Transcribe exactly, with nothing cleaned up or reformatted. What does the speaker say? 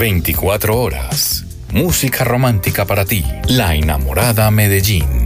veinticuatro horas. Música romántica para ti. La Enamorada Medellín.